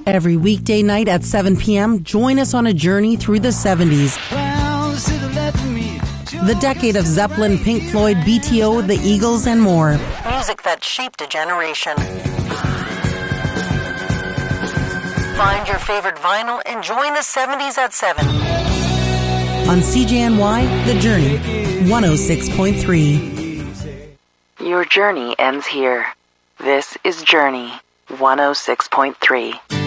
Every weekday night at 7 p.m., join us on a journey through the 70s. The decade of Zeppelin, Pink Floyd, BTO, the Eagles, and more. Music that shaped a generation. Find your favorite vinyl and join the 70s at 7. On CJNY, The Journey, 106.3. Your journey ends here. This is Journey, 106.3.